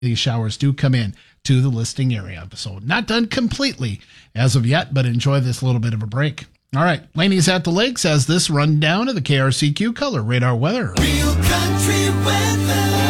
these showers do come in to the listing area. So not done completely as of yet, but enjoy this little bit of a break. All right, Laney's at the Lakes has this rundown of the KRCQ Color Radar weather. Real country weather.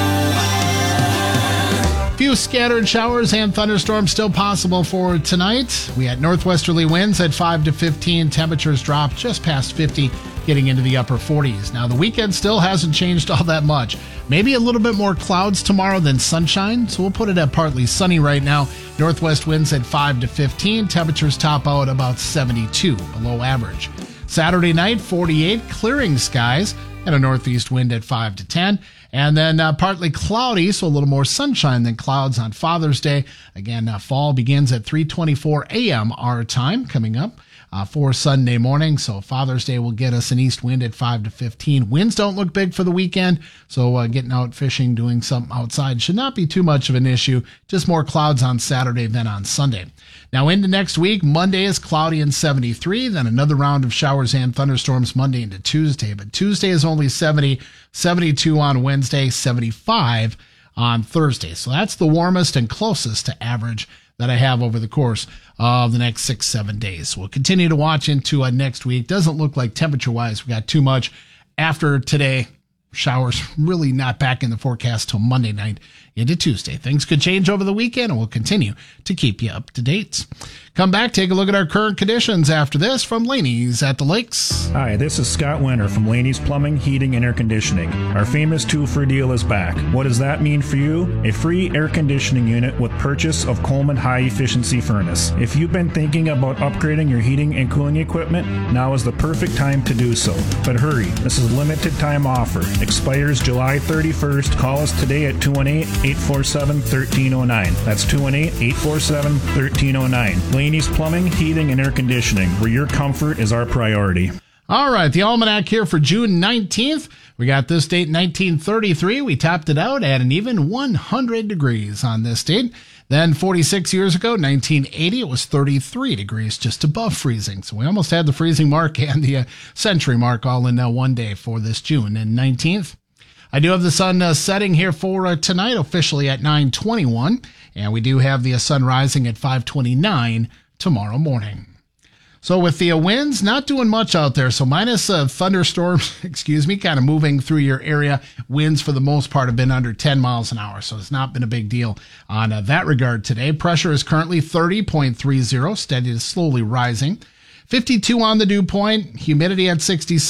Few scattered showers and thunderstorms still possible for tonight. We had northwesterly winds at 5 to 15. Temperatures drop just past 50, getting into the upper 40s. Now, the weekend still hasn't changed all that much. Maybe a little bit more clouds tomorrow than sunshine, so we'll put it at partly sunny right now. Northwest winds at 5 to 15. Temperatures top out about 72, below average. Saturday night, 48, clearing skies, and a northeast wind at 5 to 10. And then partly cloudy, so a little more sunshine than clouds on Father's Day. Again, fall begins at 3:24 a.m. our time coming up for Sunday morning. So Father's Day will get us an east wind at 5 to 15. Winds don't look big for the weekend, so getting out fishing, doing something outside should not be too much of an issue. Just more clouds on Saturday than on Sunday. Now into next week, Monday is cloudy and 73, then another round of showers and thunderstorms Monday into Tuesday. But Tuesday is only 70, 72 on Wednesday, 75 on Thursday. So that's the warmest and closest to average that I have over the course of the next 6-7 days. We'll continue to watch into next week. Doesn't look like temperature-wise we got too much after today. Showers really not back in the forecast till Monday night into Tuesday. Things could change over the weekend, and we'll continue to keep you up to date. Come back, take a look at our current conditions after this from Laney's at the Lakes. Hi, this is Scott Winter from Laney's Plumbing, Heating, and Air Conditioning. Our famous 2-for deal is back. What does that mean for you? A free air conditioning unit with purchase of Coleman High Efficiency Furnace. If you've been thinking about upgrading your heating and cooling equipment, now is the perfect time to do so. But hurry, this is a limited time offer. Expires July 31st. Call us today at 218-847-1309. That's 218-847-1309. Laney's Plumbing, Heating, and Air Conditioning, where your comfort is our priority. All right, the almanac here for June 19th. We got this date, 1933. We topped it out at an even 100 degrees on this date. Then 46 years ago, 1980, it was 33 degrees, just above freezing. So we almost had the freezing mark and the century mark all in one day for this June and 19th. I do have the sun setting here for tonight, officially at 9:21, and we do have the sun rising at 5:29 tomorrow morning. So with the winds, not doing much out there. So minus thunderstorms, kind of moving through your area. Winds for the most part have been under 10 miles an hour. So it's not been a big deal on that regard today. Pressure is currently 30.30, steady to slowly rising. 52 on the dew point, humidity at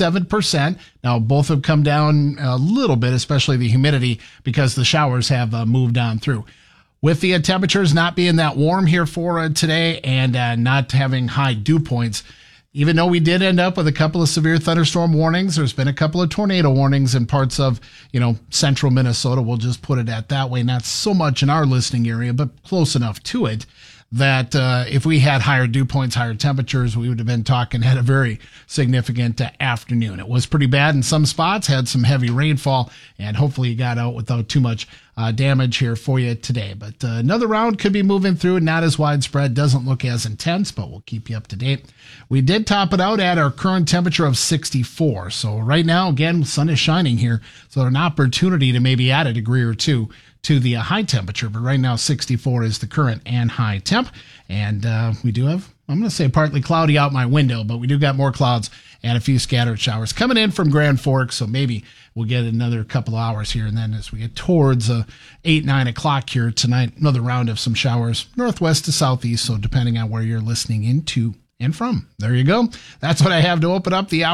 67%. Now, both have come down a little bit, especially the humidity, because the showers have moved on through. With the temperatures not being that warm here for today and not having high dew points, even though we did end up with a couple of severe thunderstorm warnings, there's been a couple of tornado warnings in parts of, central Minnesota. We'll just put it at that way. Not so much in our listening area, but close enough to it that if we had higher dew points, higher temperatures, we would have been talking at a very significant afternoon. It was pretty bad in some spots, had some heavy rainfall, and hopefully you got out without too much damage here for you today. But another round could be moving through, not as widespread, doesn't look as intense, but we'll keep you up to date. We did top it out at our current temperature of 64. So right now, again, sun is shining here, so an opportunity to maybe add a degree or two to the high temperature, but right now 64 is the current and high temp, and we do have, I'm going to say partly cloudy out my window, but we do got more clouds and a few scattered showers coming in from Grand Forks, so maybe we'll get another couple of hours here, and then as we get towards 8, 9 o'clock here tonight, another round of some showers northwest to southeast, so depending on where you're listening into and from. There you go. That's what I have to open up the hour.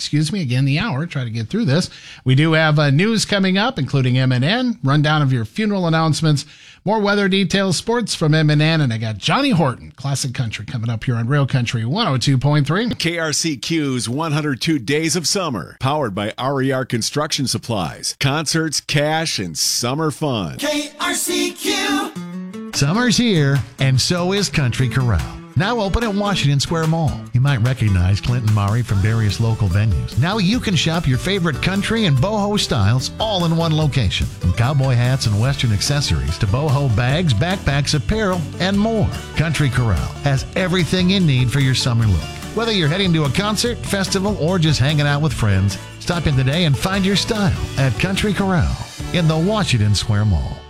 The hour. Try to get through this. We do have news coming up, including MNN, rundown of your funeral announcements, more weather details, sports from MNN, and I got Johnny Horton, classic country, coming up here on Real Country 102.3. KRCQ's 102 Days of Summer, powered by RER Construction Supplies. Concerts, cash, and summer fun. KRCQ. Summer's here, and so is Country Corral. Now open at Washington Square Mall. You might recognize Clinton Murray from various local venues. Now you can shop your favorite country and boho styles all in one location. From cowboy hats and western accessories to boho bags, backpacks, apparel, and more. Country Corral has everything you need for your summer look. Whether you're heading to a concert, festival, or just hanging out with friends, stop in today and find your style at Country Corral in the Washington Square Mall.